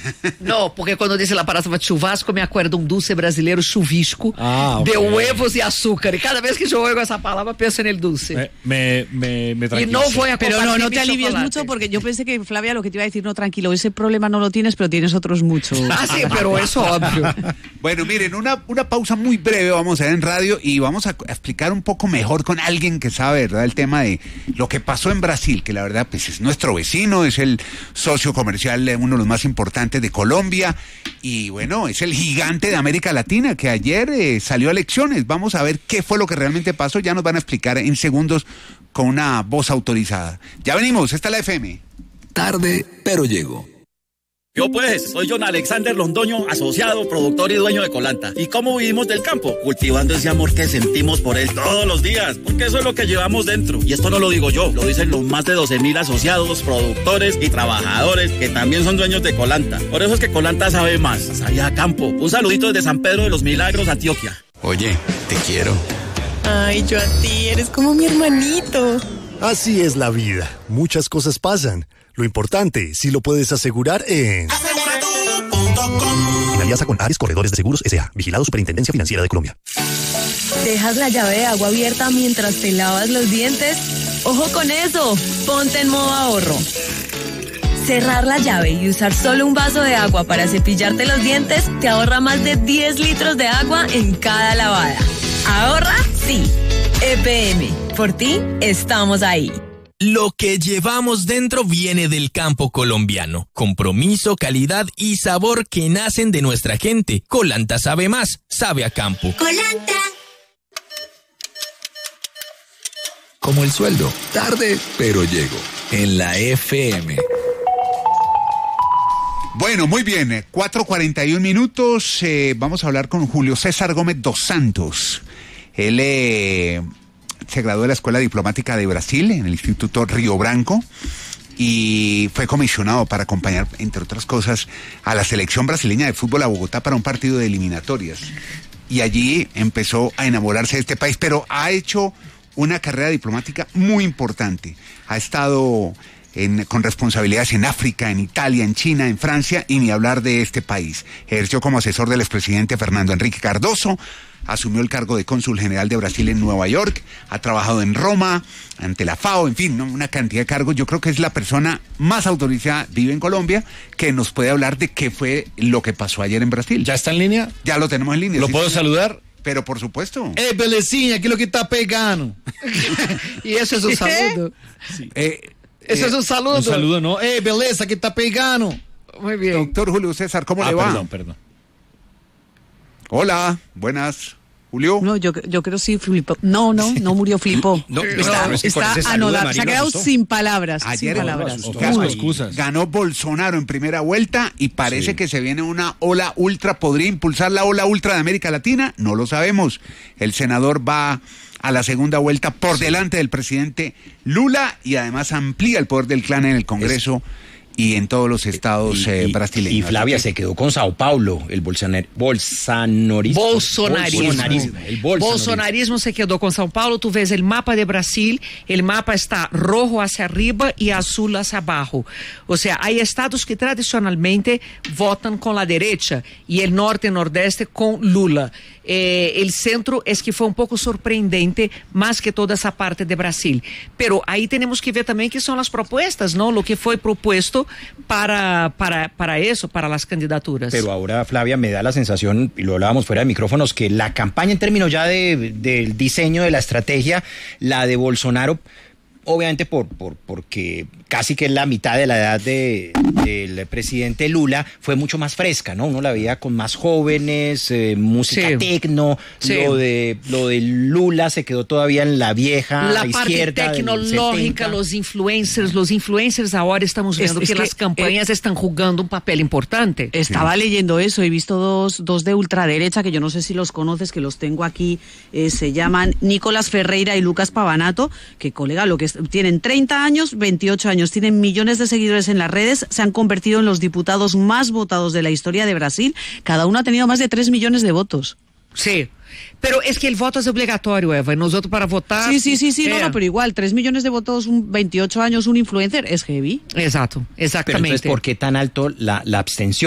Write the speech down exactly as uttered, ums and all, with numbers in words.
No, porque cuando dice la palabra churrasco me acuerdo un dulce brasileiro chuvisco ah, okay. de huevos y azúcar. Y cada vez que yo oigo esa palabra pienso en el dulce. Me, me, me, me y no voy a Pero no, no te alivies mucho porque yo pensé que Flavia lo que te iba a decir, no, tranquilo, ese problema no lo tienes, pero tienes otros muchos. Ah, sí, pero eso obvio. Bueno, miren, una, una pausa muy breve vamos a hacer en radio y vamos a, a explicar un poco mejor con alguien que sabe, ¿verdad? El tema de lo que pasó en Brasil, que la verdad pues es nuestro vecino, es el socio comercial, uno de los más importantes de Colombia y bueno, es el gigante de América Latina que ayer eh, salió a elecciones. Vamos a ver qué fue lo que realmente pasó, ya nos van a explicar en segundos con una voz autorizada. Ya venimos, esta es la F M. Tarde, pero llego. Yo pues, soy John Alexander Londoño, asociado, productor y dueño de Colanta. ¿Y cómo vivimos del campo? Cultivando ese amor que sentimos por él todos los días, porque eso es lo que llevamos dentro. Y esto no lo digo yo, lo dicen los más de doce mil asociados, productores y trabajadores que también son dueños de Colanta. Por eso es que Colanta sabe más, sabe a campo. Un saludito desde San Pedro de los Milagros, Antioquia. Oye, te quiero. Ay, yo a ti, eres como mi hermanito. Así es la vida, muchas cosas pasan. Lo importante, si lo puedes asegurar en... aseguratu punto com. En alianza con Ares Corredores de Seguros S A, vigilado Superintendencia Financiera de Colombia. ¿Dejas la llave de agua abierta mientras te lavas los dientes? ¡Ojo con eso! Ponte en modo ahorro. Cerrar la llave y usar solo un vaso de agua para cepillarte los dientes te ahorra más de diez litros de agua en cada lavada. ¿Ahorra? Sí. E P M. Por ti, estamos ahí. Lo que llevamos dentro viene del campo colombiano. Compromiso, calidad y sabor que nacen de nuestra gente. Colanta sabe más, sabe a campo. Colanta. Como el sueldo, tarde, pero llego. En la F M. Bueno, muy bien, cuatro cuarenta y un minutos, eh, vamos a hablar con Julio César Gómez dos Santos. Él eh, se graduó de la Escuela Diplomática de Brasil, en el Instituto Río Branco, y fue comisionado para acompañar, entre otras cosas, a la selección brasileña de fútbol a Bogotá para un partido de eliminatorias. Y allí empezó a enamorarse de este país, pero ha hecho una carrera diplomática muy importante. Ha estado en, con responsabilidades en África, en Italia, en China, en Francia, y ni hablar de este país. Ejerció como asesor del expresidente Fernando Henrique Cardoso, asumió el cargo de cónsul general de Brasil en Nueva York, ha trabajado en Roma, ante la FAO, en fin, ¿no? Una cantidad de cargos. Yo creo que es la persona más autorizada, vive en Colombia, que nos puede hablar de qué fue lo que pasó ayer en Brasil. ¿Ya está en línea? Ya lo tenemos en línea. ¿Lo sí, puedo sí. saludar? Pero por supuesto. ¡Eh, Belecinha, aquí lo que está pegando! Y eso es un saludo. Sí. Eh, Eso eh, es un saludo. Un saludo, ¿no? ¡Eh, beleza, que está pegando! Muy bien. Doctor Julio César, ¿cómo ah, le va? Perdón, perdón. Hola, buenas. Julio. No, yo, yo creo sí, Filippo. No, no, no murió Filippo. No, está no, es que con está ese saludo de anodado. María Se ha lo quedado asustó. sin palabras. Ayer sin palabras. asustó. Ganó, Excusas. ganó Bolsonaro en primera vuelta y parece Sí. que se viene una ola ultra. ¿Podría impulsar la ola ultra de América Latina? No lo sabemos. El senador va a la segunda vuelta por sí. delante del presidente Lula y además amplía el poder del clan en el Congreso es... y en todos los estados y, eh, y, brasileños. Y Flavia se quedó con Sao Paulo, el bolsonar, bolsonarismo. Bolsonarismo. Bolsonarismo. El bolsonarismo. Bolsonarismo se quedó con São Paulo. Tú ves el mapa de Brasil, el mapa está rojo hacia arriba y azul hacia abajo. O sea, hay estados que tradicionalmente votan con la derecha y el norte y nordeste con Lula. Eh, el centro es que fue un poco sorprendente más que toda esa parte de Brasil. Pero ahí tenemos que ver también qué son las propuestas, ¿no? Lo que fue propuesto para, para, para eso, para las candidaturas. Pero ahora, Flavia, me da la sensación, y lo hablábamos fuera de micrófonos, que la campaña en términos ya de, del diseño de la estrategia, la de Bolsonaro, obviamente por, por porque casi que es la mitad de la edad de, del presidente Lula, fue mucho más fresca, ¿no? Uno la veía con más jóvenes, eh, música sí. tecno, sí. lo de lo de Lula se quedó todavía en la vieja la izquierda. parte tecnológica, los influencers, los influencers ahora estamos viendo es, es que, que las campañas eh, están jugando un papel importante. Estaba sí. leyendo eso, he visto dos, dos de ultraderecha, que yo no sé si los conoces, que los tengo aquí, eh, se llaman Nicolás Ferreira y Lucas Pavanato, que colega, lo que es, tienen treinta años, veintiocho años, tienen millones de seguidores en las redes, se han convertido en los diputados más votados de la historia de Brasil, cada uno ha tenido más de tres millones de votos. Sí, pero es que el voto es obligatorio, Eva, y nosotros para votar... Sí, sí, sí, sí, eh. no, no, pero igual, tres millones de votos, un veintiocho años, un influencer, es heavy. Exacto, exactamente. Pero entonces, ¿por qué tan alto la, la abstención?